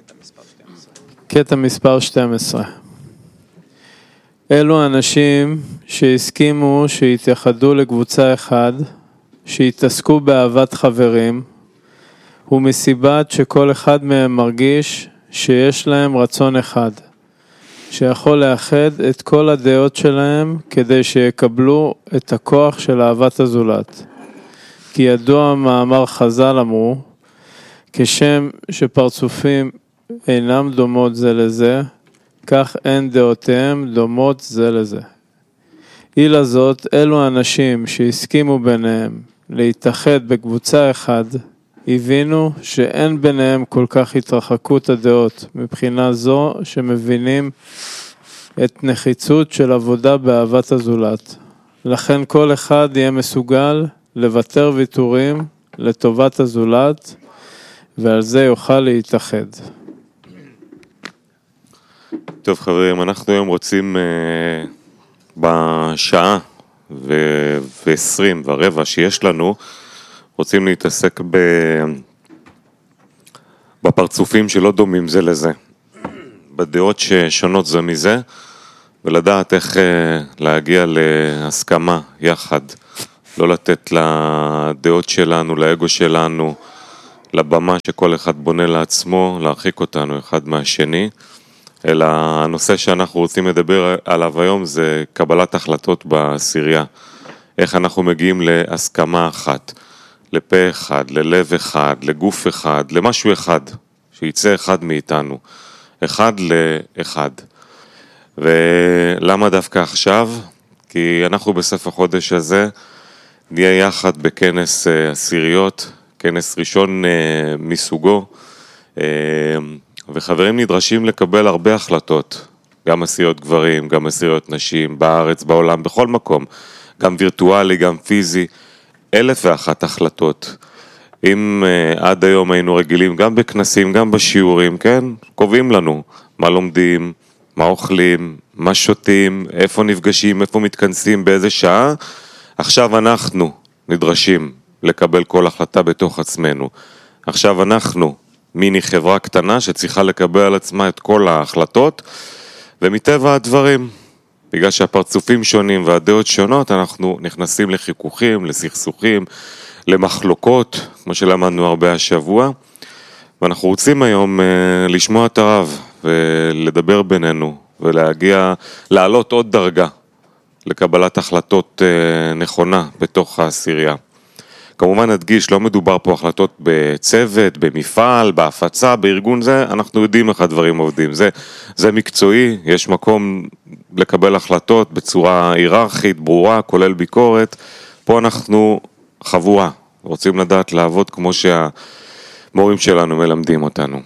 קטע מספר 12. אלו אנשים שהסכימו שיתייחדו לקבוצה אחד, שיתעסקו באהבת חברים, ומסיבת שכל אחד מהם מרגיש שיש להם רצון אחד, שיכול לאחד את כל הדעות שלהם כדי שיקבלו את הכוח של אהבת הזולת. כי ידוע מאמר חז"ל אמרו, כשם שפרצופים אינם דומות זה לזה, כך אין דעותיהם דומות זה לזה. אילה זאת, אלו אנשים שהסכימו ביניהם להתאחד בקבוצה אחד, הבינו שאין ביניהם כל כך התרחקות הדעות, מבחינה זו שמבינים את נחיצות של עבודה באהבת הזולת. לכן כל אחד יהיה מסוגל לוותר ויתורים לטובת הזולת, ועל זה יוכל להתאחד. טוב חברים, אנחנו היום רוצים בשעה ו-20 ורבע שיש לנו, רוצים להתעסק בפרצופים שלא דומים זה לזה, בדעות ששונות זו מזה, ולדעת איך להגיע להסכמה יחד, לא לתת לדעות שלנו, לאגו שלנו, לבמה שכל אחד בונה לעצמו, להרחיק אותנו אחד מהשני, אלא הנושא שאנחנו רוצים לדבר עליו היום זה קבלת החלטות בעשירייה. איך אנחנו מגיעים להסכמה אחת, לפה אחד, ללב אחד, לגוף אחד, למשהו אחד, שיצא אחד מאיתנו, אחד לאחד. ולמה דווקא עכשיו? כי אנחנו בסוף החודש הזה נהיה יחד בכנס עשיריות, כנס ראשון מסוגו, וחברים נדרשים לקבל הרבה החלטות, גם עשיריות גברים, גם עשיריות נשים, בארץ, בעולם, בכל מקום, גם וירטואלי, גם פיזי, 1,001 החלטות. אם עד היום היינו רגילים גם בכנסים, גם בשיעורים, כן? קובעים לנו מה לומדים, מה אוכלים, מה שותים, איפה נפגשים, איפה מתכנסים, באיזה שעה. עכשיו אנחנו נדרשים לקבל כל החלטה בתוך עצמנו. עכשיו אנחנו מיני חברה קטנה שצריכה לקבל על עצמה את כל ההחלטות, ומטבע הדברים, בגלל שהפרצופים שונים והדעות שונות, אנחנו נכנסים לחיכוכים, לסכסוכים, למחלוקות, כמו שלמדנו הרבה השבוע, ואנחנו רוצים היום לשמוע את הרב ולדבר בינינו, ולהגיע, לעלות עוד דרגה לקבלת החלטות נכונה בתוך העשירייה. כמובן נדגיש, לא מדובר פה החלטות בצוות, במפעל, בהפצה, בארגון זה, אנחנו יודעים איך הדברים עובדים. זה מקצועי, יש מקום לקבל החלטות בצורה היררכית, ברורה, כולל ביקורת. פה אנחנו חבורה, רוצים לדעת לעבוד כמו שהמורים שלנו מלמדים אותנו.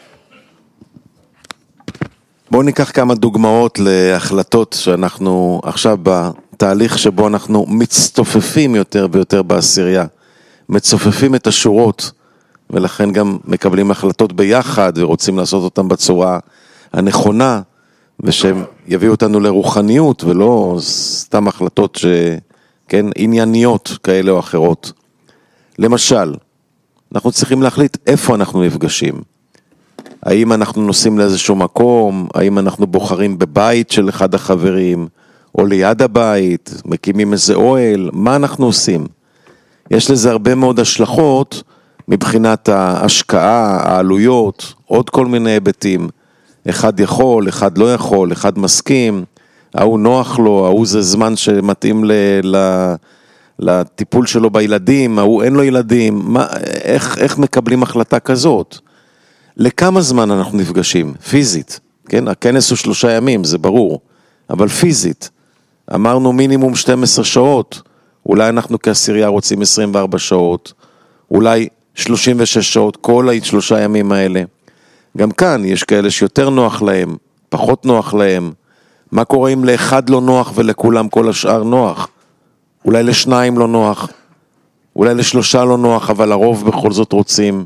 בואו ניקח כמה דוגמאות להחלטות שאנחנו עכשיו בתהליך שבו אנחנו מצטופפים יותר ויותר בעשירייה. מצופפים את השורות, ולכן גם מקבלים החלטות ביחד, ורוצים לעשות אותם בצורה הנכונה, ושהם יביאו אותנו לרוחניות, ולא סתם החלטות כן, ענייניות כאלה או אחרות. למשל, אנחנו צריכים להחליט איפה אנחנו נפגשים. האם אנחנו נוסעים לאיזשהו מקום, האם אנחנו בוחרים בבית של אחד החברים, או ליד הבית, מקימים איזה אוהל, מה אנחנו עושים? יש לזה הרבה מאוד השלכות מבחינת ההשקעה, העלויות, עוד כל מיני היבטים. אחד יכול, אחד לא יכול, אחד מסכים, ההוא נוח לו, ההוא זה זמן שמתאים לטיפול שלו בילדים, ההוא אין לו ילדים, איך מקבלים החלטה כזאת? לכמה זמן אנחנו נפגשים? פיזית, כן? הכנס הוא 3 ימים, זה ברור, אבל פיזית. אמרנו מינימום 12 שעות, אולי אנחנו כעשירייה רוצים 24 שעות, אולי 36 שעות, כל 3 ימים האלה. גם כאן יש כאלה שיותר נוח להם, פחות נוח להם. מה קורה אם לאחד לא נוח ולכולם כל השאר נוח? אולי ל2 לא נוח, אולי ל3 לא נוח, אבל הרוב בכל זאת רוצים.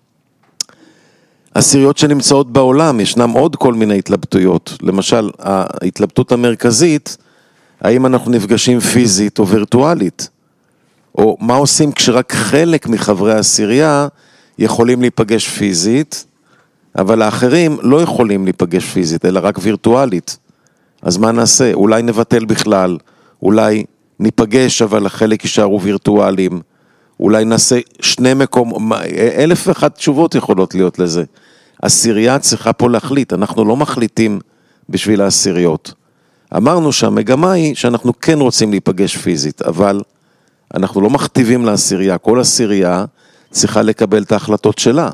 עשיריות שנמצאות בעולם, ישנם עוד כל מיני התלבטויות. למשל, ההתלבטות המרכזית, האם אנחנו נפגשים פיזית או וירטואלית? או מה עושים כשרק חלק מחברי העשירייה יכולים להיפגש פיזית, אבל האחרים לא יכולים להיפגש פיזית, אלא רק וירטואלית. אז מה נעשה? אולי נבטל בכלל, אולי ניפגש אבל החלק יישארו וירטואליים, אולי נעשה שני מקום, 1,001 תשובות יכולות להיות לזה. עשירייה צריכה פה להחליט, אנחנו לא מחליטים בשביל העשיריות. אמרנו שהמגמה היא שאנחנו כן רוצים להיפגש פיזית, אבל אנחנו לא מכתיבים לעשירייה, כל עשירייה צריכה לקבל את ההחלטות שלה.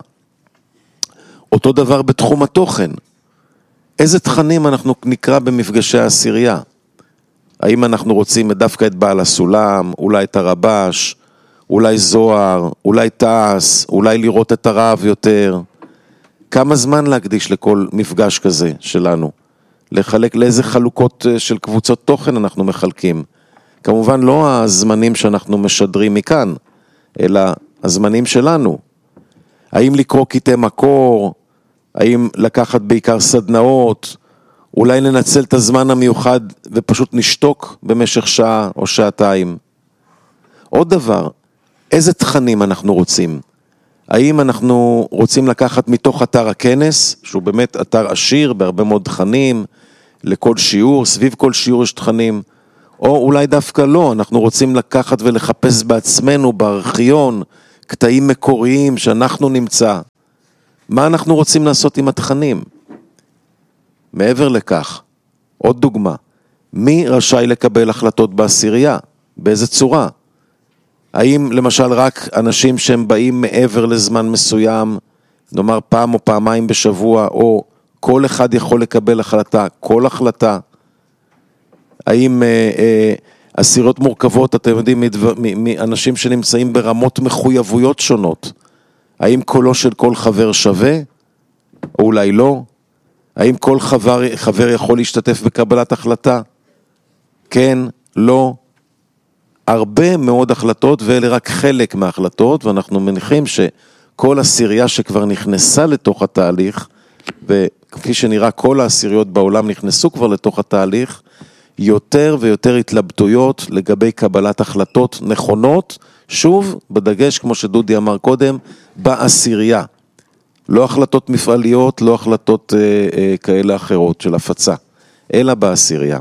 אותו דבר בתחום התוכן. איזה תכנים אנחנו נקרא במפגשי העשירייה? האם אנחנו רוצים דווקא את בעל הסולם, אולי את הרבש, אולי זוהר, אולי תעש, אולי לראות את הרב יותר? כמה זמן להקדיש לכל מפגש כזה שלנו? לחלק לאיזה חלוקות של קבוצות תוכן אנחנו מחלקים? כמובן לא הזמנים שאנחנו משדרים מכאן, אלא הזמנים שלנו. האם לקרוא קטעי מקור? האם לקחת בעיקר סדנאות? אולי ננצל את הזמן המיוחד ופשוט נשתוק במשך שעה או שעתיים? עוד דבר, איזה תכנים אנחנו רוצים? האם אנחנו רוצים לקחת מתוך אתר הכנס, שהוא באמת אתר עשיר בהרבה מאוד תכנים, לכל שיעור, סביב כל שיעור יש תכנים, או אולי דווקא לא, אנחנו רוצים לקחת ולחפש בעצמנו בארכיון, קטעים מקוריים שאנחנו נמצא. מה אנחנו רוצים לעשות עם התכנים? מעבר לכך, עוד דוגמה, מי רשאי לקבל החלטות בעשירייה? באיזה צורה? האם למשל רק אנשים שהם באים מעבר לזמן מסוים, נאמר פעם או פעמיים בשבוע, או כל אחד יכול לקבל החלטה, כל החלטה? האם עשיריות מורכבות, אתם יודעים, מאנשים שנמצאים ברמות מחויבויות שונות? האם קולו של כל חבר שווה? או אולי לא? האם כל חבר יכול להשתתף בקבלת החלטה? כן, לא. הרבה מאוד החלטות, ואלה רק חלק מההחלטות, ואנחנו מניחים שכל עשירייה שכבר נכנסה לתוך התהליך, וכפי שנראה כל העשיריות בעולם נכנסו כבר לתוך התהליך, יותר ויותר התלבטויות לגבי קבלת החלטות נכונות, שוב, בדגש כמו שדודי אמר קודם, בעשירייה. לא החלטות מפעליות, לא החלטות כאלה אחרות של הפצה, אלא בעשירייה.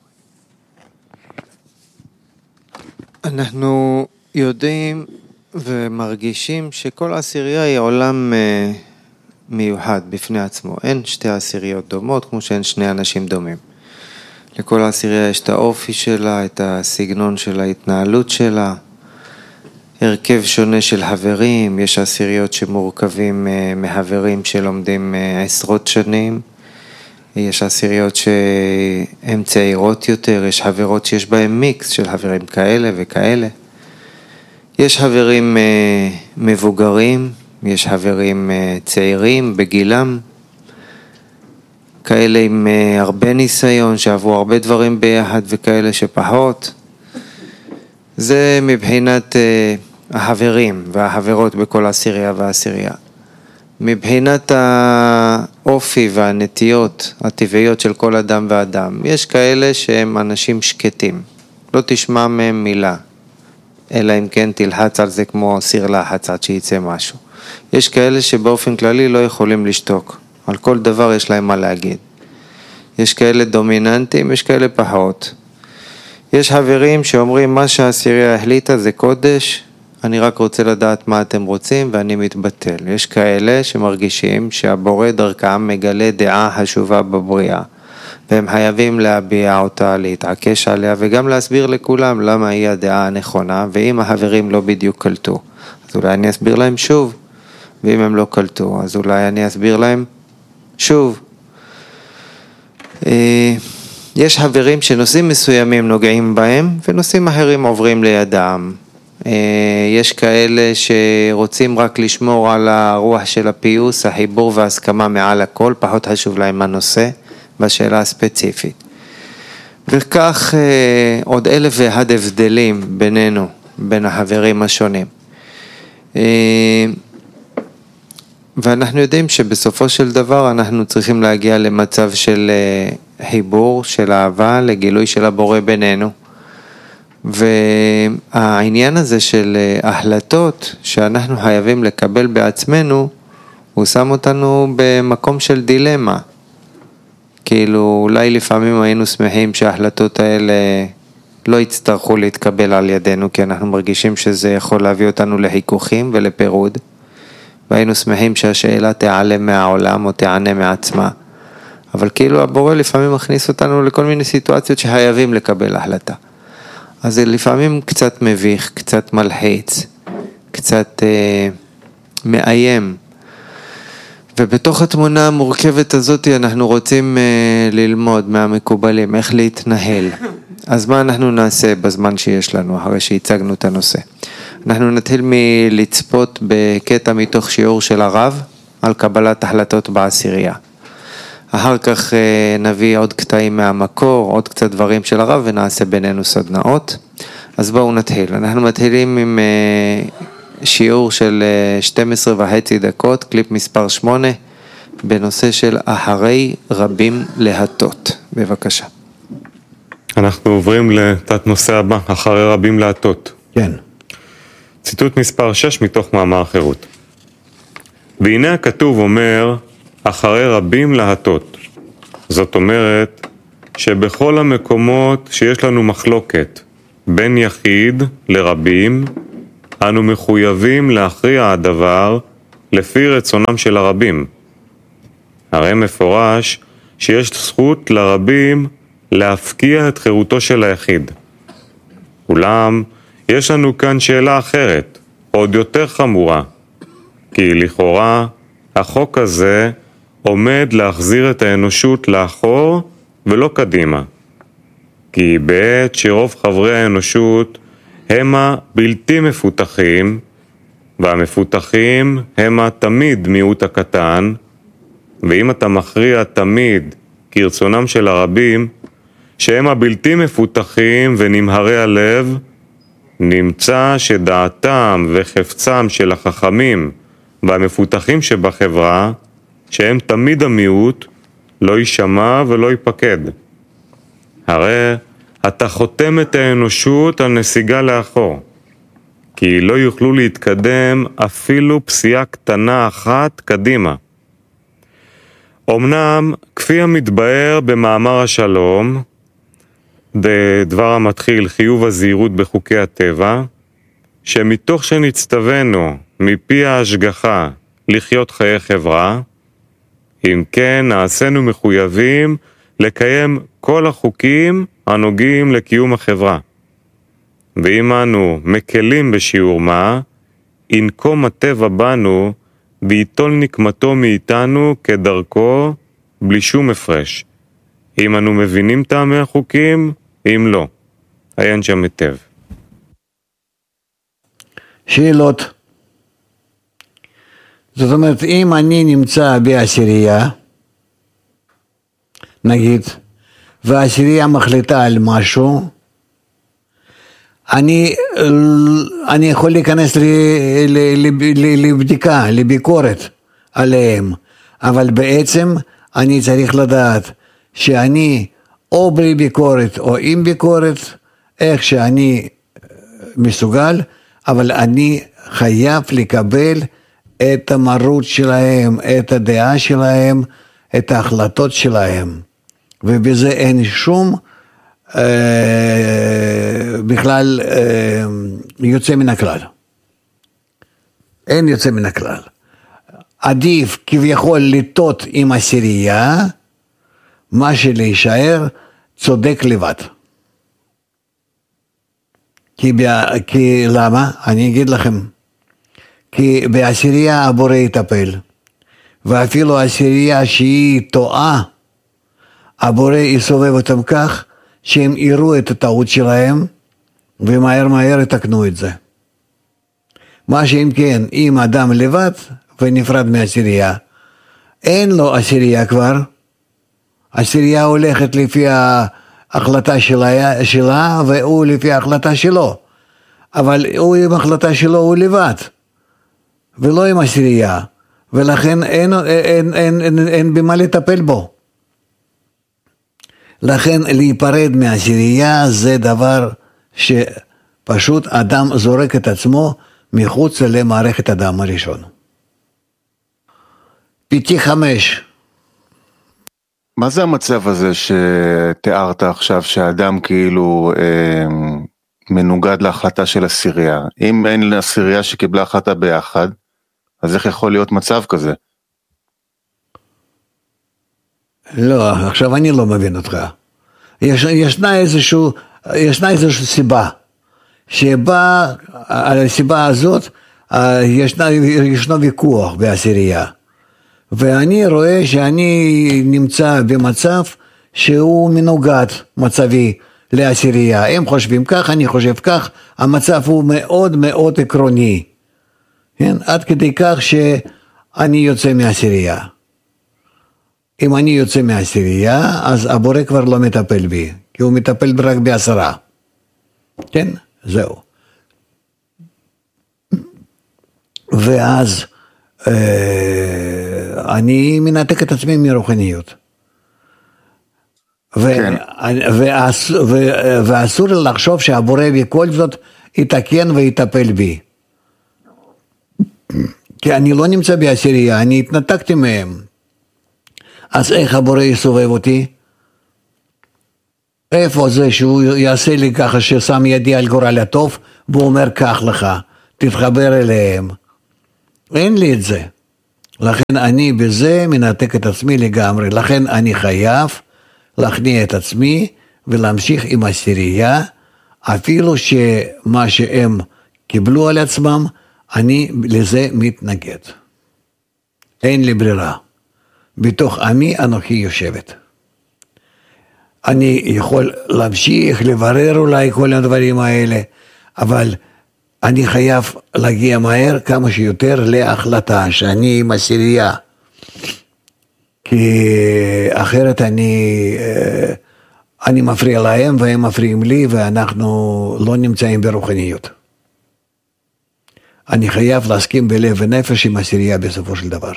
אנחנו יודעים ומרגישים שכל עשירייה היא עולם מיוחד בפני עצמו. אין שתי עשיריות דומות כמו שאין שני אנשים דומים. לכל עשירייה יש את האופי שלה, את הסגנון של ההתנהלות שלה, הרכב שונה של חברים, יש עשיריות שמורכבים מחברים שלומדים עשרות שנים, יש עשיריות שהן צעירות יותר, יש חברות שיש בהן מיקס של חברים כאלה וכאלה. יש חברים מבוגרים, יש חברים צעירים בגילם, כאלה עם הרבה ניסיון שעברו הרבה דברים ביחד וכאלה שפחות. זה מבחינת החברים והחברות בכל עשירייה ועשירייה. מבחינת האופי והנטיות הטבעיות של כל אדם ואדם, יש כאלה שהם אנשים שקטים, לא תשמע מהם מילה, אלא אם כן תלחץ על זה כמו סיר לחץ עד שיצא משהו. יש כאלה שבאופן כללי לא יכולים לשתוק, על כל דבר יש להם מה להגיד. יש כאלה דומיננטים, יש כאלה פחות. יש חברים שאומרים מה שהעשירייה החליטה זה קודש, אני רק רוצה לדעת מה אתם רוצים ואני מתבטל. יש כאלה שמרגישים שהבורא דרכם מגלה דעה חשובה בבריאה, והם חייבים להביע אותה, להתעקש עליה וגם להסביר לכולם למה היא הדעה הנכונה, ואם החברים לא בדיוק קלטו, אז אולי אני אסביר להם שוב, ואם הם לא קלטו, אז אולי אני אסביר להם שוב. יש חברים שנושאים מסוימים נוגעים בהם, ונושאים אחרים עוברים לידם. יש כאלה שרוצים רק לשמור על הרוח של הפיוס, החיבור וההסכמה מעל הכל, פחות חשוב להם הנושא בשאלה הספציפית. וכך עוד 1,001 הבדלים בינינו, בין החברים השונים. ואנחנו יודעים שבסופו של דבר אנחנו צריכים להגיע למצב של חיבור, של אהבה, לגילוי של הבורא בינינו. והעניין הזה של החלטות שאנחנו חייבים לקבל בעצמנו, הוא שם אותנו במקום של דילמה. כאילו אולי לפעמים היינו שמחים שההחלטות האלה לא יצטרכו להתקבל על ידינו, כי אנחנו מרגישים שזה יכול להביא אותנו לחיכוכים ולפירוד, והיינו שמחים שהשאלה תיעלם מהעולם או תיענה מעצמה. אבל כאילו הבורא לפעמים מכניס אותנו לכל מיני סיטואציות שחייבים לקבל החלטה. אז זה לפעמים קצת מביך, קצת מלחיץ, קצת מאיים. ובתוך התמונה המורכבת הזאת אנחנו רוצים ללמוד מהמקובלים, איך להתנהל. אז מה אנחנו נעשה בזמן שיש לנו, אחרי שהצגנו את הנושא? אנחנו נתחיל מלצפות בקטע מתוך שיעור של הרב, על קבלת החלטות בעשירייה. אחר כך נביא עוד קטעים מהמקור, עוד קצת דברים של הרב, ונעשה בינינו סדנאות. אז בואו נתחיל. אנחנו מתחילים עם שיעור של 12.5 דקות, קליפ מספר 8, בנושא של אחרי רבים להטות. בבקשה. אנחנו עוברים לתת נושא הבא, אחרי רבים להטות. כן. ציטוט מספר 6 מתוך מאמר חירות. והנה הכתוב אומר, אחרי רבים להטות. זאת אומרת שבכל המקומות שיש לנו מחלוקת בין יחיד לרבים, אנו מחויבים להכריע הדבר לפי רצונם של הרבים. הרי מפורש שיש זכות לרבים להפקיע את חירותו של היחיד. אולם יש לנו כאן שאלה אחרת, עוד יותר חמורה, כי לכאורה החוק הזה עומד להחזיר את האנושות לאחור ולא קדימה. כי בעת שרוב חברי האנושות הם הבלתי מפותחים, והמפותחים הם תמיד מיעוט הקטן, ואם אתה מכריע תמיד כרצונם של הרבים, שהם הבלתי מפותחים ונמהרי הלב, נמצא שדעתם וחפצם של החכמים והמפותחים שבחברה, שהם תמיד המיעוט, לא יישמע ולא ייפקד. הרי אתה חותם את האנושות על נסיגה לאחור, כי לא יוכלו להתקדם אפילו פסיעה קטנה אחת קדימה. אמנם, כפי המתבאר במאמר השלום, בדבר המתחיל חיוב הזהירות בחוקי הטבע, שמתוך שנצטווינו מפי ההשגחה לחיות חיי חברה, אם כן נעשינו מחויבים לקיים כל החוקים הנוגעים לקיום החברה. ואם אנו מקלים בשיעור מה, ינקום הטבע בנו ויטול נקמתו מאיתנו כדרכו בלי שום הפרש. אם אנו מבינים טעמי החוקים, אם לא. עיין שם היטב. שאלות. זאת אומרת, אם אני נמצא בעשירייה, נגיד, והעשירייה מחליטה על משהו, אני יכול להיכנס לבדיקה, לביקורת עליהם, אבל בעצם אני צריך לדעת שאני או בלי ביקורת או עם ביקורת, איך שאני מסוגל, אבל אני חייב לקבל את המרות שלהם, את הדעה שלהם, את ההחלטות שלהם, ובזה אין שום בכלל יוצא מן הכלל. אין יוצא מן הכלל. עדיף כביכול לטות עם עשירייה, מה שלהישאר צודק לבד. כי למה? אני אגיד לכם. כי בעשירייה הבורא יטפל, ואפילו עשירייה שהיא טועה, הבורא יסובב אותם כך, שהם יראו את הטעות שלהם, ומהר יתקנו את זה. מה שאם כן, אם אדם לבד ונפרד מעשירייה, אין לו עשירייה כבר, עשירייה הולכת לפי ההחלטה שלה, והוא לפי ההחלטה שלו, אבל הוא עם ההחלטה שלו הוא לבד, ולא עם עשירייה, ולכן אין במה לטפל בו. לכן להיפרד מהעשירייה זה דבר שפשוט אדם זורק את עצמו מחוץ למערכת הדם הראשון. פי 5. מה זה המצב הזה שתיארת עכשיו, שהאדם כאילו מנוגד להחלטה של הסירייה? אם אין לסירייה שקיבלה החלטה ביחד, אז איך יכול להיות מצב כזה? לא, עכשיו אני לא מבין אותך. ישנה איזושהי סיבה, שבה על הסיבה הזאת ישנו ויכוח בעשירייה. ואני רואה שאני נמצא במצב שהוא מנוגד מצבי לעשירייה. הם חושבים כך, אני חושב כך, המצב הוא מאוד מאוד עקרוני. כן? עד כדי כך שאני יוצא מעשירייה. אם אני יוצא מעשירייה, אז הבורא כבר לא מטפל בי, כי הוא מטפל רק ב10. כן? זהו. ואז אני מנתק את עצמי מרוחניות. ואסור לחשוב שהבורא בכל זאת יתקן ויטפל בי. כי אני לא נמצא בעשירייה, אני התנתקתי מהם. אז איך הבורא יסובב אותי? איפה זה שהוא יעשה לי ככה ששם ידי על גורל הטוב, והוא אומר כך לך, תתחבר אליהם. אין לי את זה. לכן אני בזה מנתק את עצמי לגמרי. לכן אני חייב להכניע את עצמי ולהמשיך עם הסירייה, אפילו שמה שהם קיבלו על עצמם, אני לזה מתנגד. אין לי ברירה. בתוך עמי אנוכי יושבת. אני יכול להמשיך, לברר אולי כל הדברים האלה, אבל אני חייב להגיע מהר כמה שיותר להחלטה שאני עם הסירייה. כי אחרת אני מפריע להם והם מפריעים לי, ואנחנו לא נמצאים ברוחניות. אני חייב להסכים בלב ונפש עם הסירייה בסופו של דבר.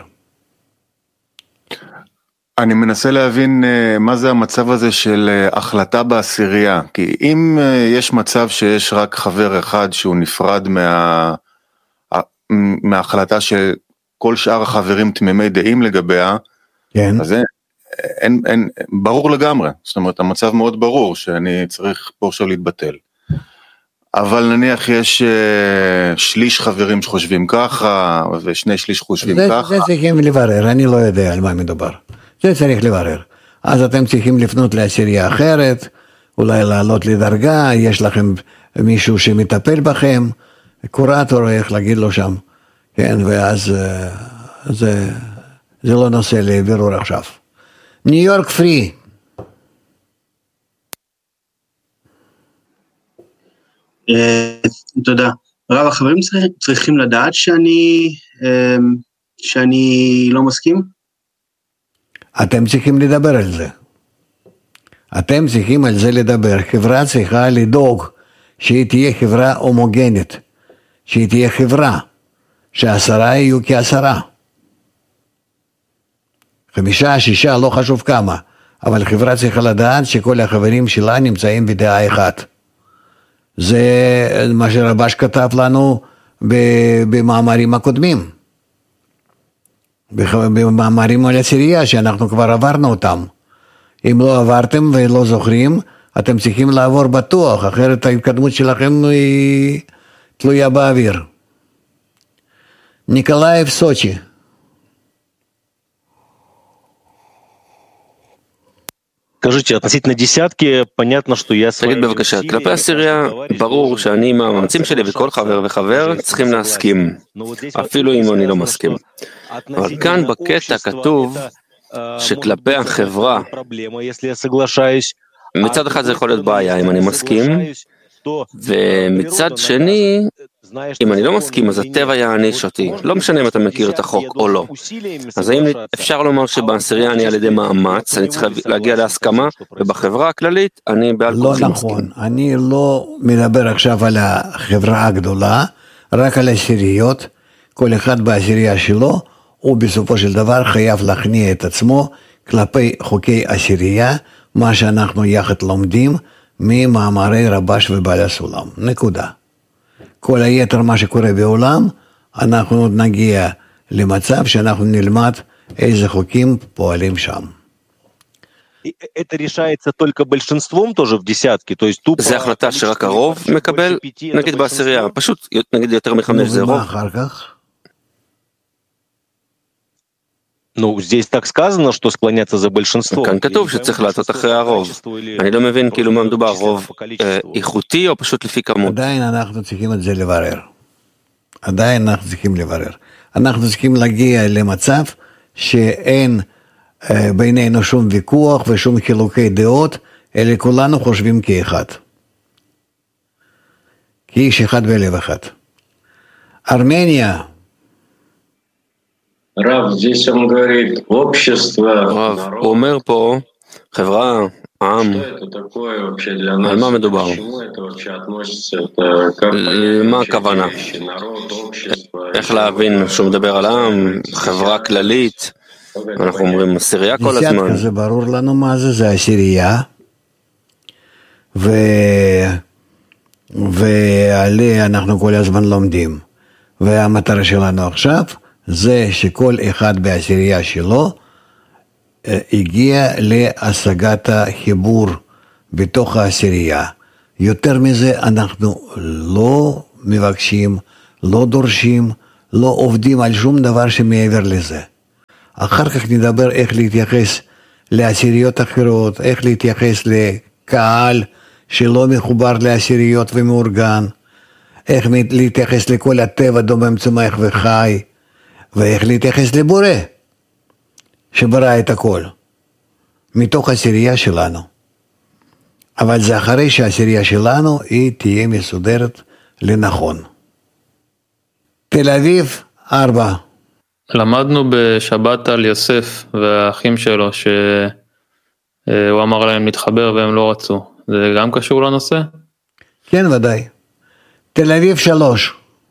אני מנסה להבין מה זה המצב הזה של החלטה בעשירייה, כי אם יש מצב שיש רק חבר אחד שהוא נפרד מההחלטה שכל שאר החברים תמימי דעים לגביה, כן. אז אין, ברור לגמרי, זאת אומרת המצב מאוד ברור שאני צריך פה עכשיו להתבטל. אבל נניח יש שליש חברים שחושבים ככה, ושני שליש חושבים ככה. זה צריכים לברר, אני לא יודע על מה מדובר. זה צריך לברר. אז אתם צריכים לפנות לעשירייה אחרת, אולי לעלות לדרגה, יש לכם מישהו שמטפל בכם, קורטור, איך להגיד לו שם, כן, ואז זה לא נושא לבירור עכשיו. ניו יורק פרי. תודה. רב, החברים צריכים לדעת שאני לא מסכים? אתם צריכים לדבר על זה. אתם צריכים על זה לדבר. חברה צריכה לדאוג שהיא תהיה חברה הומוגנית, שהיא תהיה חברה, ש10 יהיו כ10. 5, 6, לא חשוב כמה, אבל חברה צריכה לדעת שכל החברים שלה נמצאים בדעה אחת. זה מה שרבש כתב לנו במאמרים הקודמים. במאמרים על הסירייה שאנחנו כבר עברנו אותם. אם לא עברתם ולא זוכרים, אתם צריכים לעבור בטוח, אחרת ההתקדמות שלכם היא תלויה באוויר. ניקולאייב, סוצ'י. скажите, относительно десятки, понятно, что я... תגיד בבקשה, כלפי הסירייה, ברור שאני עם המאמצים שלי וכל חבר וחבר צריכים להסכים, אפילו אם אני לא מסכים. אבל כאן בקטע כתוב שכלפי החברה, מצד אחד זה יכול להיות בעיה אם אני מסכים, ומצד שני, אם אני לא מסכים, אז הטבע יעניש אותי. לא משנה אם אתה מכיר את החוק או לא. אז האם אפשר לומר שבעשירייה אני על ידי מאמץ, אני צריך להגיע להסכמה, ובחברה הכללית אני בעל כורחי מסכים. לא נכון, אני לא מדבר עכשיו על החברה הגדולה, רק על העשיריות. כל אחד בעשירייה שלו, הוא בסופו של דבר חייב להכניע את עצמו כלפי חוקי עשירייה, מה שאנחנו יחד לומדים ממאמרי רבש ובעל הסולם. נקודה. כל היתר מה שקורה בעולם, אנחנו עוד נגיע למצב שאנחנו נלמד איזה חוקים פועלים שם. Это решается только большинством тоже в десятке, то есть тупо... זה החלטה שרק הרוב מקבל, נגיד בעשירייה, פשוט נגיד יותר מחמש זה רוב. אחר כך? Ну, здесь так сказано, что склоняться за большинство. כאן כתוב שצריך לעשות אחרי הרוב. אני לא מבין כאילו מה מדובר, רוב איכותי או פשוט לפי כמות. עדיין אנחנו צריכים את זה לברר. אנחנו צריכים להגיע למצב שאין בינינו שום ויכוח ושום חילוקי דעות, אלא כולנו חושבים כאחד. כאיש אחד בלב אחד. ארמניה. רב, здесь он говорит, общество, רב, הוא אומר פה, חברה, עם, על מה מדובר? מה הכוונה? איך להבין שהוא מדבר על עם, חברה כללית? אנחנו אומרים עשירייה כל הזמן. זה ברור לנו מה זה, זה עשירייה, ועליה אנחנו כל הזמן לומדים. והמטרה שלנו עכשיו, זה שכל אחד בעשירייה שלו, הגיע להשגת החיבור בתוך העשירייה. יותר מזה אנחנו לא מבקשים, לא דורשים, לא עובדים על שום דבר שמעבר לזה. אחר כך נדבר איך להתייחס לעשיריות אחרות, איך להתייחס לקהל שלא מחובר לעשיריות ומאורגן, איך להתייחס לכל הטבע דומם צומח וחי, ואיך להתייחס לבורא שברא את הכל מתוך העשירייה שלנו. אבל זה אחרי שהעשירייה שלנו היא תהיה מסודרת לנכון. תל אביב 4. למדנו בשבת על יוסף והאחים שלו שהוא אמר להם להתחבר והם לא רצו. זה גם קשור לנושא? כן, ודאי. תל אביב 3.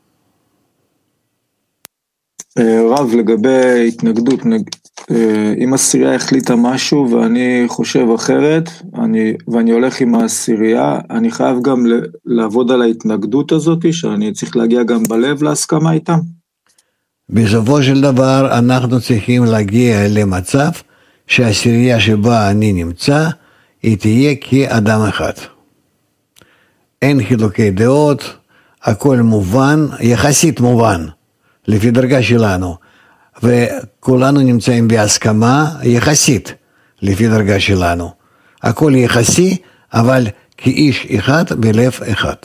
רב, לגבי התנגדות, אם עשירייה החליטה משהו ואני חושב אחרת, ואני הולך עם העשירייה, אני חייב גם לעבוד על ההתנגדות הזאת, שאני צריך להגיע גם בלב להסכמה איתם. בסופו של דבר אנחנו צריכים להגיע למצב שהעשירייה שבה אני נמצא, היא תהיה כאדם אחד. אין חילוקי דעות, הכל מובן, יחסית מובן. לפי דרגה שלנו, וכולנו נמצאים בהסכמה יחסית לפי דרגה שלנו. הכל יחסי, אבל כאיש אחד בלב אחד.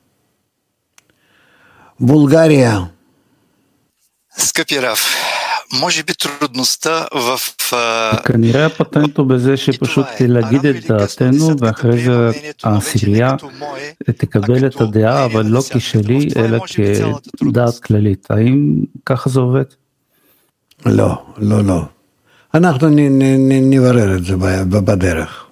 בולגריה. Скъпи Рав, може би трудността в... כנראה הפטנט הוא בזה שפשוט להגיד את דעתנו, ואחרי זה העשירייה תקבל את הדעה, אבל לא כשלי, אלא כדעת כללית. האם ככה זה עובד? לא. אנחנו נברר את זה בדרך.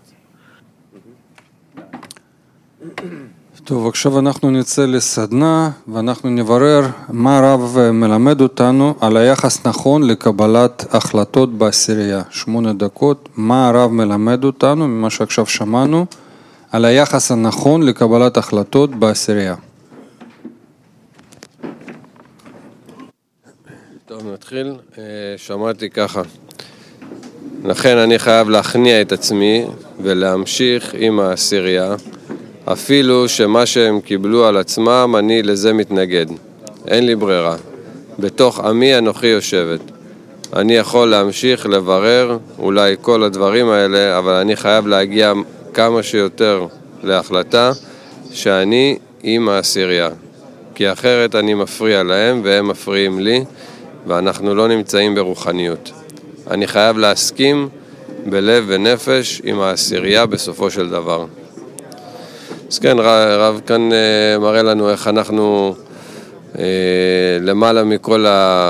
טוב, עכשיו אנחנו נצא לסדנה ואנחנו נברר מה הרב מלמד אותנו על היחס נכון לקבלת החלטות בעשירייה. 8 דקות, מה הרב מלמד אותנו ממה שעכשיו שמענו על היחס הנכון לקבלת החלטות בעשירייה. טוב, נתחיל. שמעתי ככה. לכן אני חייב להכניע את עצמי ולהמשיך עם העשירייה. אפילו שמה שהם קיבלו על עצמם, אני לזה מתנגד. אין לי ברירה. בתוך עמי אנוכי יושבת. אני יכול להמשיך לברר אולי כל הדברים האלה, אבל אני חייב להגיע כמה שיותר להחלטה שאני עם העשירייה. כי אחרת אני מפריע להם והם מפריעים לי, ואנחנו לא נמצאים ברוחניות. אני חייב להסכים בלב ונפש עם העשירייה בסופו של דבר. אז כן, רב כאן מראה לנו איך אנחנו למעלה מכל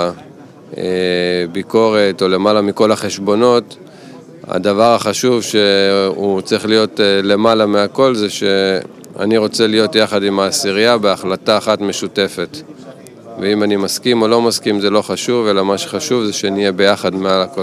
הביקורת או למעלה מכל החשבונות, הדבר החשוב שהוא צריך להיות למעלה מהכל זה שאני רוצה להיות יחד עם העשירייה בהחלטה אחת משותפת. ואם אני מסכים או לא מסכים זה לא חשוב, אלא מה שחשוב זה שנהיה ביחד מעל הכל.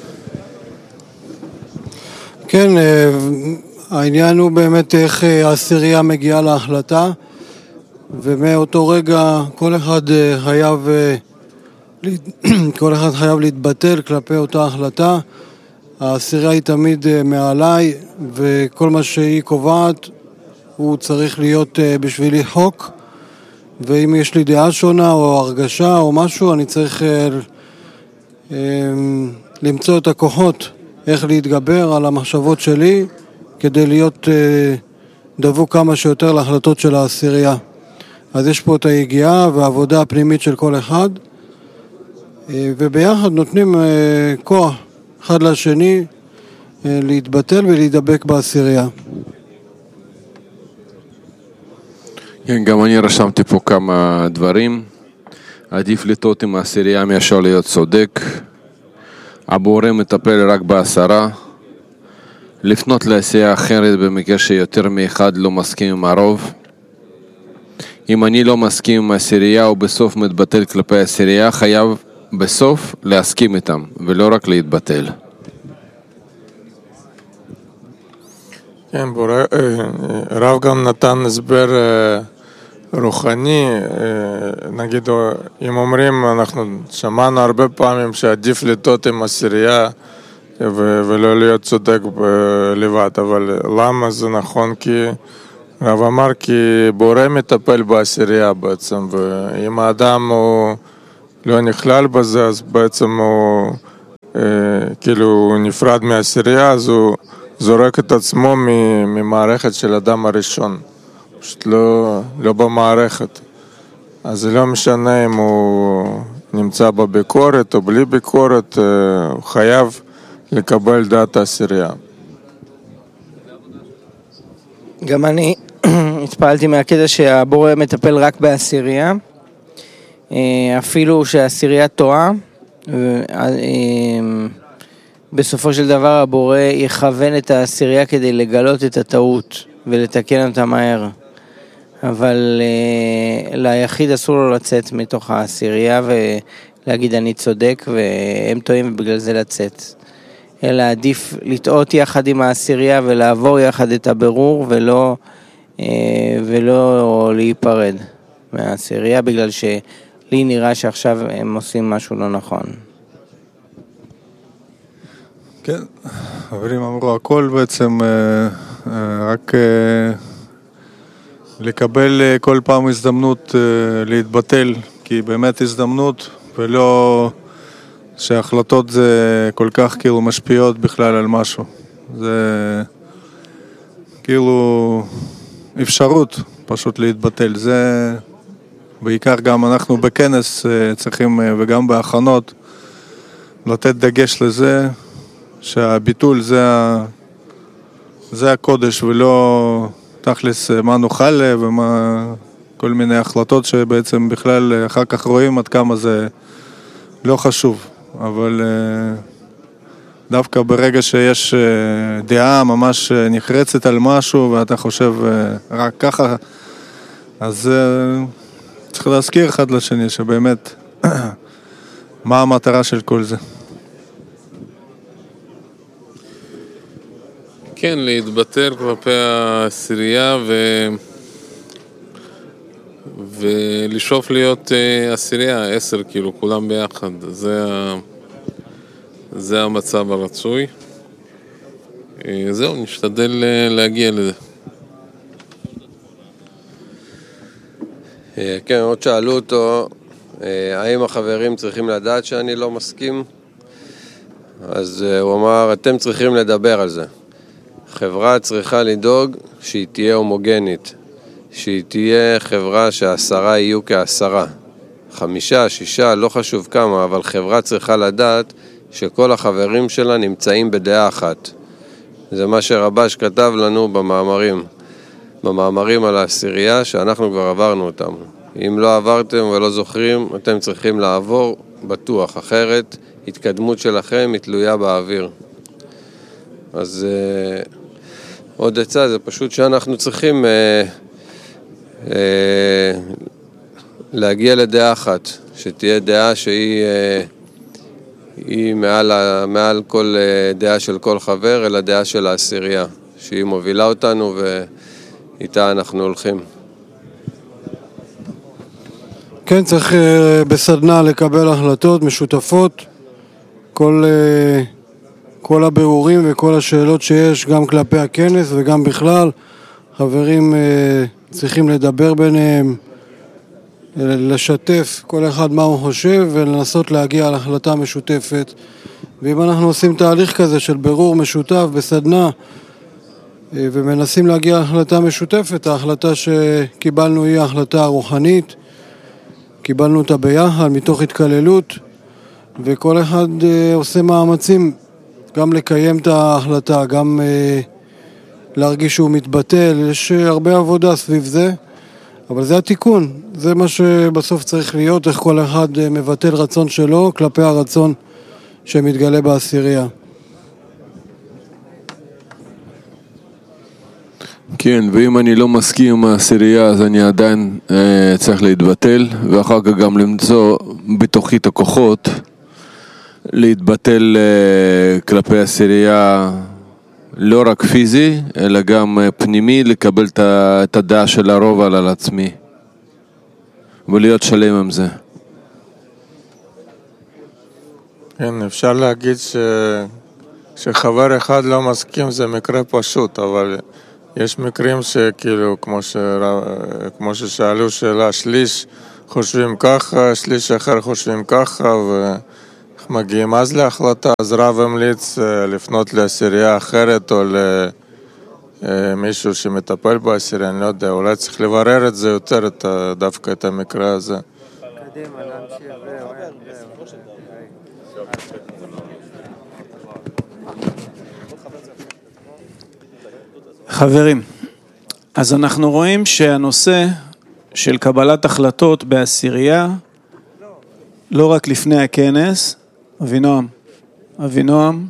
כן, העניין הוא באמת איך העשירייה מגיעה להחלטה, ומאותו רגע כל אחד חייב כל אחד חייב להתבטל כלפי אותה החלטה. העשירייה היא תמיד מעליי, וכל מה שהיא קובעת הוא צריך להיות בשבילי חוק, ואם יש לי דעה שונה או הרגשה או משהו, אני צריך למצוא את הכוחות איך להתגבר על המחשבות שלי כדי להיות דבוק כמה שיותר להחלטות של העשירייה. אז יש פה את היגיעה והעבודה הפנימית של כל אחד, וביחד נותנים כוח אחד לשני להתבטל ולהידבק בעשירייה. כן, גם אני רשמתי פה כמה דברים. עדיף לטעות עם העשירייה מאשר להיות צודק. הבורא מטפל רק בעשרה. לפנות לעשייה אחרת במקרה שיותר מאחד לא מסכים עם הרוב. אם אני לא מסכים עם העשירייה ובסוף מתבטל כלפי העשירייה, חייב בסוף להסכים איתם ולא רק להתבטל. כן, רב גם נתן הסבר רוחני, נגיד אם אומרים, אנחנו שמענו הרבה פעמים שעדיף לטעות עם עשירייה ולא להיות צודק לבד, אבל למה זה נכון? כי רב אמר כי בורא מטפל בעשירייה בעצם, ואם האדם הוא לא נכלל בזה, אז בעצם הוא כאילו הוא נפרד מהעשירייה, אז הוא זורק את עצמו ממערכת של אדם הראשון, פשוט לא במערכת. אז זה לא משנה אם הוא נמצא בביקורת או בלי ביקורת, הוא חייב לקבל דעת העשירייה. גם אני התפעלתי מהקטע שהבורא מטפל רק בעשירייה, אפילו שהעשירייה טועה, בסופו של דבר הבורא יכוון את העשירייה כדי לגלות את הטעות ולתקן אותה מהר. אבל ליחיד אסור לו לצאת מתוך העשירייה ולהגיד אני צודק והם טועים ובגלל זה לצאת. אלא עדיף לטעות יחד עם העשירייה ולעבור יחד את הבירור ולא להיפרד מהעשירייה בגלל שלי נראה שעכשיו הם עושים משהו לא נכון. כן, חברים אמרו הכל בעצם, רק לקבל כל פעם הזדמנות להתבטל, כי באמת הזדמנות ולא שההחלטות זה כל כך כאילו משפיעות בכלל על משהו. זה כאילו אפשרות פשוט להתבטל. זה בעיקר גם אנחנו בכנס צריכים וגם בהכנות לתת דגש לזה שהביטול זה הקודש ולא תכלס מה נוכל ומה כל מיני החלטות שבעצם בכלל אחר כך רואים עד כמה זה לא חשוב. אבל דווקא ברגע שיש דעה ממש נחרצת על משהו ואתה חושב רק ככה, אז צריך להזכיר אחד לשני שבאמת מה המטרה של כל זה. כן, להתבטל כלפי העשירייה ולשאוף להיות עשירייה, 10 כאילו, כולם ביחד. זה המצב הרצוי. זהו, נשתדל להגיע לזה. כן, עוד שאלו אותו, האם החברים צריכים לדעת שאני לא מסכים? אז הוא אמר, אתם צריכים לדבר על זה. חברה צריכה לדאוג שהיא תהיה הומוגנית, שהיא תהיה חברה שהעשרה יהיו כעשרה. 5, 6, לא חשוב כמה, אבל חברה צריכה לדעת שכל החברים שלה נמצאים בדעה אחת. זה מה שרבש כתב לנו במאמרים על העשירייה, שאנחנו כבר עברנו אותם. אם לא עברתם ולא זוכרים, אתם צריכים לעבור בטוח, אחרת התקדמות שלכם היא תלויה באוויר. אז עוד עצה, זה פשוט שאנחנו צריכים להגיע לדעה אחת, שתהיה דעה שהיא מעל כל דעה של כל חבר, אלא דעה של העשירייה, שהיא מובילה אותנו ואיתה אנחנו הולכים. כן, צריך בסדנה לקבל החלטות משותפות, כל הבירורים וכל השאלות שיש גם כלפי הכנס וגם בכלל, חברים צריכים לדבר ביניהם, לשתף כל אחד מה הוא חושב ולנסות להגיע להחלטה משותפת. ואם אנחנו עושים תהליך כזה של בירור משותף בסדנה ומנסים להגיע להחלטה משותפת, ההחלטה שקיבלנו היא ההחלטה הרוחנית, קיבלנו אותה ביחד מתוך התקללות, וכל אחד עושה מאמצים גם לקיים את ההחלטה, גם להרגיש שהוא מתבטל. יש הרבה עבודה סביב זה, אבל זה התיקון, זה מה שבסוף צריך להיות, איך כל אחד מבטל רצון שלו כלפי הרצון שמתגלה בעשירייה. כן, ואם אני לא מסכים עם העשירייה אז אני עדיין צריך להתבטל, ואחר כך גם למצוא בתוכי את הכוחות להתבטל כלפי העשירייה, לא רק פיזי אלא גם פנימי, לקבל את הדעה של הרוב על עצמי ולהיות שלם עם זה. כן, אפשר להגיד שחבר אחד לא מסכים זה מקרה פשוט, אבל יש מקרים שכאילו, כמו ששאלו שאלה, שליש חושבים ככה, שליש אחר חושבים ככה, ומגיעים אז להחלטה. אז רב המליץ לפנות לעשירייה אחרת או למישהו שמטפל בעשירייה, אני לא יודע, אולי צריך לברר את זה יותר, דווקא את המקרה הזה. חברים, אז אנחנו רואים שהנושא של קבלת החלטות בעשירייה, לא רק לפני הכנס, אבינועם,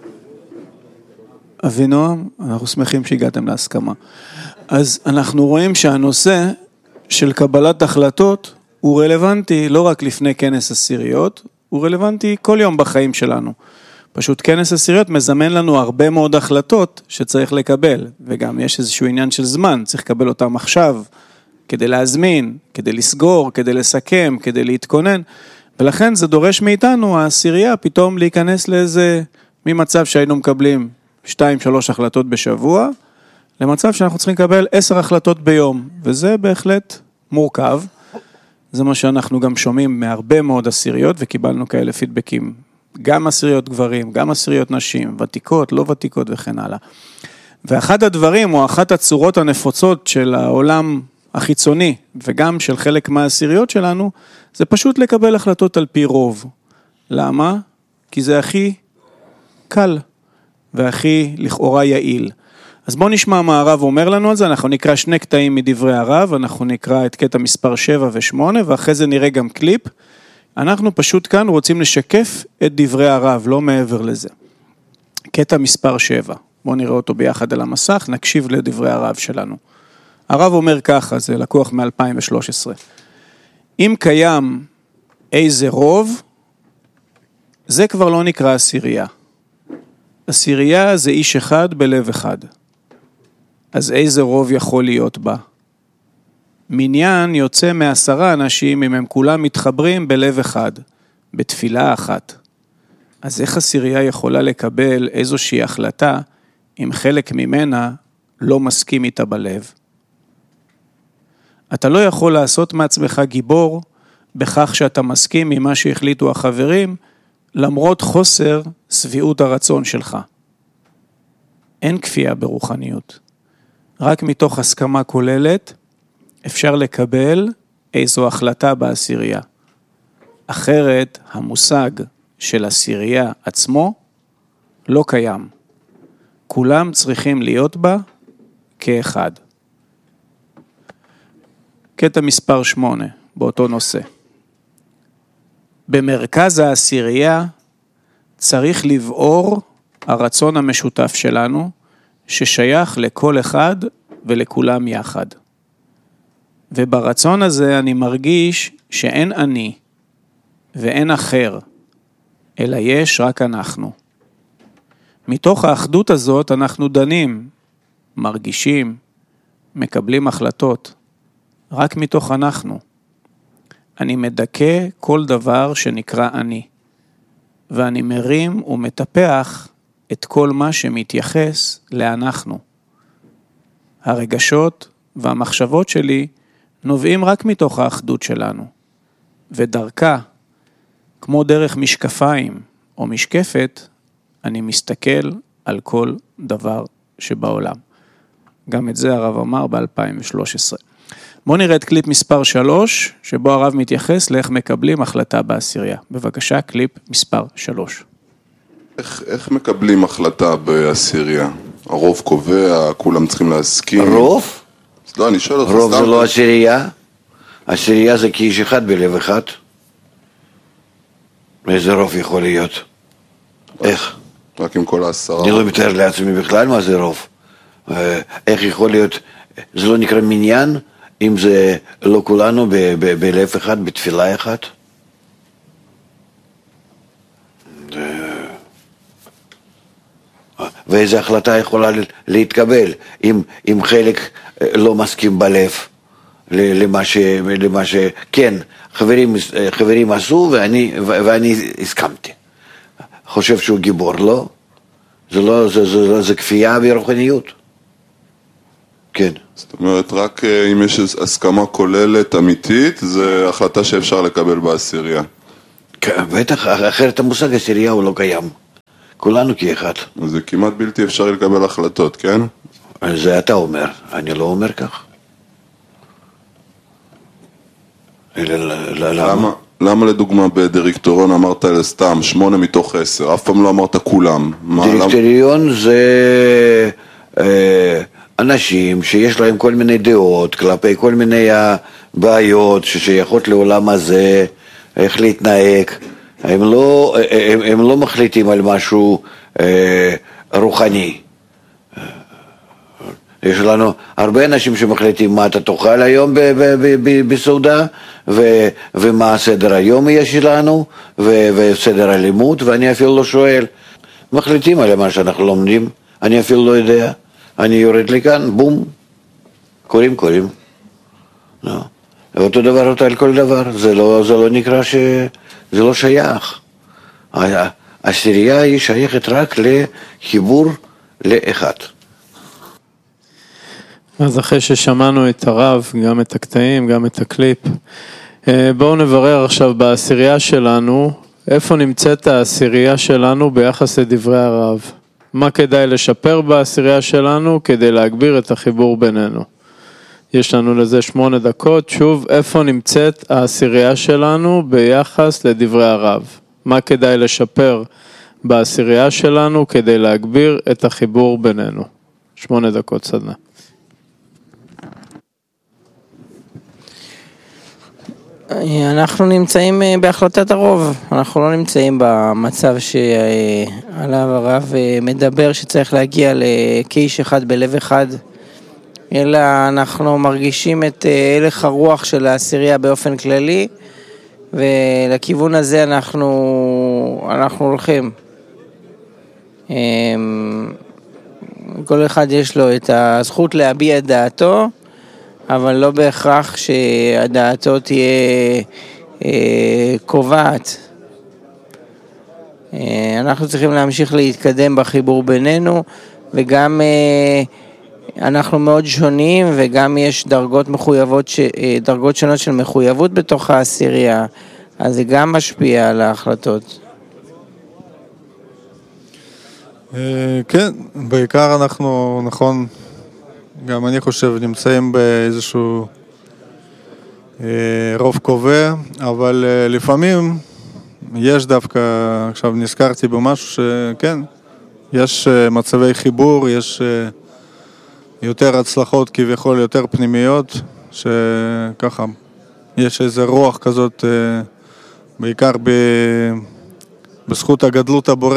אנחנו שמחים שהגעתם להסכמה. אז אנחנו רואים שהנושא של קבלת החלטות הוא רלוונטי לא רק לפני כנס עשיריות, הוא רלוונטי כל יום בחיים שלנו. פשוט כנס עשיריות מזמן לנו הרבה מאוד החלטות שצריך לקבל, וגם יש איזשהו עניין של זמן, צריך לקבל אותם עכשיו, כדי להזמין, כדי לסגור, כדי לסכם, כדי להתכונן, ולכן זה דורש מאיתנו, העשירייה, פתאום להיכנס לאיזה, ממצב שהיינו מקבלים 2-3 החלטות בשבוע, למצב שאנחנו צריכים לקבל 10 החלטות ביום, וזה בהחלט מורכב, זה מה שאנחנו גם שומעים מהרבה מאוד עשיריות, וקיבלנו כאלה פידבקים, גם עשיריות גברים, גם עשיריות נשים, ותיקות, לא ותיקות וכן הלאה. ואחד הדברים, או אחת הצורות הנפוצות של העולם החיצוני, וגם של חלק מהעשיריות שלנו, זה פשוט לקבל החלטות על פי רוב. למה? כי זה הכי קל, והכי לכאורה יעיל. אז בואו נשמע מה הרב אומר לנו על זה, אנחנו נקרא 2 קטעים מדברי הרב, אנחנו נקרא את קטע מספר 7 ו8, ואחרי זה נראה גם קליפ, אנחנו פשוט כאן רוצים לשקף את דברי הרב, לא מעבר לזה. קטע מספר 7, בואו נראה אותו ביחד על המסך, נקשיב לדברי הרב שלנו. הרב אומר ככה, זה לקוח מ-2013. אם קיים איזה רוב, זה כבר לא נקרא עשירייה. עשירייה זה איש אחד בלב אחד. אז איזה רוב יכול להיות בה? מניין יוצא מ10 אנשים אם הם כולם מתחברים בלב אחד, בתפילה אחת. אז איך עשירייה יכולה לקבל איזושהי החלטה אם חלק ממנה לא מסכים איתה בלב? אתה לא יכול לעשות מעצמך גיבור בכך שאתה מסכים ממה שהחליטו החברים, למרות חוסר שביעות הרצון שלך. אין כפייה ברוחניות. רק מתוך הסכמה כוללת, אפשר לקבל איזו החלטה בעשירייה. אחרת, המושג של עשירייה עצמו לא קיים. כולם צריכים להיות בה כאחד. קטע מספר 8, באותו נושא. במרכז העשירייה צריך לבעור הרצון המשותף שלנו, ששייך לכל אחד ולכולם יחד. וברצון הזה אני מרגיש שאין אני ואין אחר, אלא יש רק אנחנו. מתוך האחדות הזאת אנחנו דנים, מרגישים, מקבלים החלטות, רק מתוך אנחנו. אני מדכא כל דבר שנקרא אני, ואני מרים ומטפח את כל מה שמתייחס לאנחנו. הרגשות והמחשבות שלי נובעים רק מתוך האחדות שלנו, ודרכה, כמו דרך משקפיים או משקפת, אני מסתכל על כל דבר שבעולם. גם את זה הרב אמר ב-2013. בואו נראה את קליפ מספר 3, שבו הרב מתייחס לאיך מקבלים החלטה בעשירייה. בבקשה, קליפ מספר 3. איך מקבלים החלטה בעשירייה? הרוב קובע, כולם צריכים להסכים. רוב? לא, אני שואל אותך. רוב זה לא עשירייה? עשירייה זה כאיש אחד בלב אחד. איזה רוב יכול להיות? איך? רק עם כל 10. אני לא מתאר לעצמי בכלל מה זה רוב. איך יכול להיות? זה לא נקרא מניין? אם זה לא כולנו בלב אחד, בתפילה אחת? ואיזו החלטה יכולה להתקבל אם חלק לא מסכים בלב למה כן, חברים עשו ואני הסכמתי. חושב שהוא גיבור, לא? זה כפייה ברוחניות. כן. זאת אומרת, רק אם יש הסכמה כוללת אמיתית, זה החלטה שאפשר לקבל בעשירייה. כן, בטח, אחרת המושג עשירייה הוא לא קיים. כולנו כאחד. זה כמעט בלתי אפשרי לקבל החלטות, כן? זה אתה אומר, אני לא אומר כך. למה לדוגמה בדירקטוריון אמרת סתם 8 מתוך 10, אף פעם לא אמרת כולם? דירקטוריון זה אנשים שיש להם כל מיני דעות כלפי כל מיני בעיות ששייכות לעולם הזה, איך להתנהג. הם לא מחליטים על משהו רוחני. יש לנו הרבה אנשים שמחליטים מה אתה תאכל היום בסעודה, ומה סדר היום יש לנו, וסדר הלימוד, ואני אפילו לא שואל. מחליטים על מה שאנחנו לומדים, אני אפילו לא יודע. אני יורד לכאן, בום, קוראים. לא. ואותו דבר על כל דבר, זה לא נקרא זה לא שייך. העשירייה היא שייכת רק לחיבור לאחד. אז אחרי ששמענו את הרב, גם את הקטעים, גם את הקליפ, בואו נברר עכשיו בעשירייה שלנו, איפה נמצאת העשירייה שלנו ביחס לדברי הרב. מה כדאי לשפר בעשירייה שלנו כדי להגביר את החיבור בינינו. יש לנו לזה 8 דקות, שוב, איפה נמצאת העשירייה שלנו ביחס לדברי הרב. מה כדאי לשפר בעשירייה שלנו כדי להגביר את החיבור בינינו. 8 דקות סדנה. אנחנו נמצאים בהחלטת הרוב, אנחנו לא נמצאים במצב שעליו הרב מדבר שצריך להגיע כאיש אחד בלב אחד, אלא אנחנו מרגישים את הלך הרוח של העשירייה באופן כללי, ולכיוון הזה אנחנו הולכים. כל אחד יש לו את הזכות להביע את דעתו, אבל לא בהכרח שהדעתו תהיה קובעת. אנחנו צריכים להמשיך להתקדם בחיבור בינינו, וגם אנחנו מאוד שונים, וגם יש דרגות שונות של מחויבות בתוך העשירייה, אז זה גם משפיע על ההחלטות. כן, בעיקר אנחנו, נכון, גם אני חושב נמצאים באיזשהו רוב קובע, אבל לפעמים יש דווקא, עכשיו נזכרתי במשהו שכן, יש מצבי חיבור, יש יותר הצלחות כביכול, יותר פנימיות, שככה יש איזה רוח כזאת, בעיקר בזכות הגדלות הבורא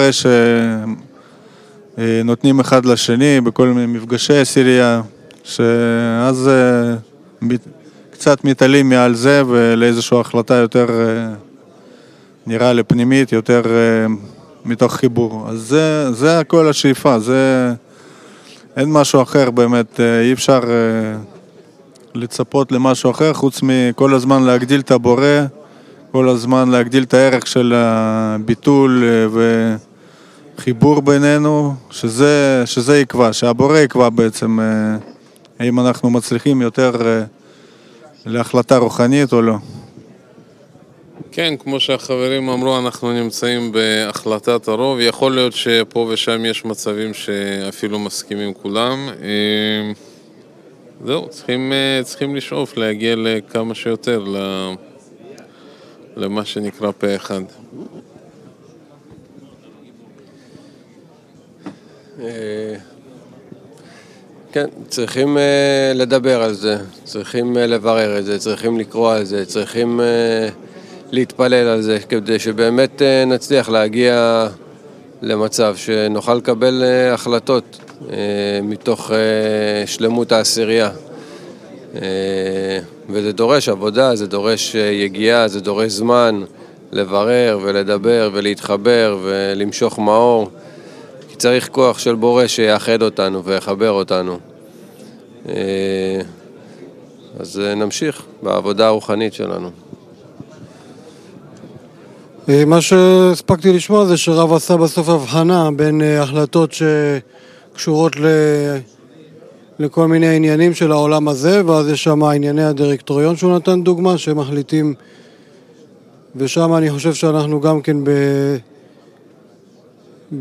שנותנים אחד לשני בכל מיני מפגשי עשירייה, שאז קצת מתעלים מעל זה ולאיזושהי החלטה יותר נראה לי פנימית, יותר מתוך חיבור. אז זה הכל השאיפה, אין משהו אחר באמת, אי אפשר לצפות למשהו אחר, חוץ מכל הזמן להגדיל את הבורא, כל הזמן להגדיל את הערך של הביטול וחיבור בינינו, שזה יקבע, שהבורא יקבע בעצם האם אנחנו מצליחים יותר להחלטה רוחנית או לא. כן, כמו שהחברים אמרו, אנחנו נמצאים בהחלטת הרוב. יכול להיות שפה ושם יש מצבים שאפילו מסכימים כולם. זהו, צריכים לשאוף להגיע לכמה שיותר למה שנקרא פה אחד. כן, צריכים לדבר על זה, צריכים לברר את זה, צריכים לקרוא על זה, צריכים להתפלל על זה, כדי שבאמת נצליח להגיע למצב שנוכל לקבל החלטות מתוך שלמות העשירייה. וזה דורש עבודה, זה דורש יגיעה, זה דורש זמן לברר ולדבר ולהתחבר ולמשוך מאור, כי צריך כוח של בורא שיאחד אותנו ויחבר אותנו. אז נמשיך בעבודה הרוחנית שלנו. מה שהספקתי לשמוע זה שרב עשה בסוף הבחנה בין החלטות שקשורות לכל מיני עניינים של העולם הזה, ואז יש שם ענייני הדירקטוריון שהוא נתן דוגמה, שמחליטים, ושם אני חושב שאנחנו גם כן